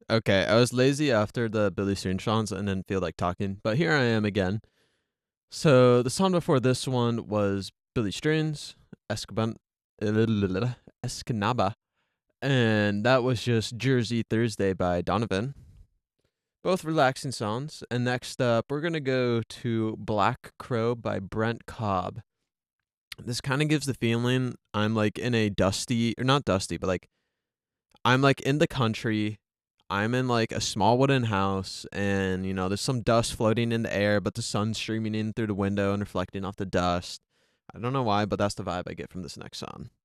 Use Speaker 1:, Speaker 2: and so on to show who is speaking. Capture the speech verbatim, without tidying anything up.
Speaker 1: Okay, I was lazy after the Billy String songs and didn't feel like talking, but here I am again. So the song before this one was Billy Strings, Escaban, Escanaba, and that was just Jersey Thursday by Donovan. Both relaxing songs. And next up, we're gonna go to Black Crow by Brent Cobb. This kind of gives the feeling I'm like in a dusty, or not dusty, but like I'm like in the country. I'm in like a small wooden house, and you know, there's some dust floating in the air, but the sun's streaming in through the window and reflecting off the dust. I don't know why, but that's the vibe I get from this next song.